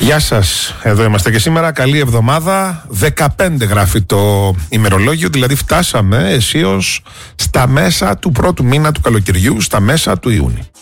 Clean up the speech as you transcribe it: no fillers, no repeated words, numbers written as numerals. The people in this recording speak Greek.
Γεια σας, εδώ είμαστε και σήμερα. Καλή εβδομάδα. 15 γράφει το ημερολόγιο, δηλαδή φτάσαμε αισίως στα μέσα του πρώτου μήνα του καλοκαιριού, στα μέσα του Ιούνιου.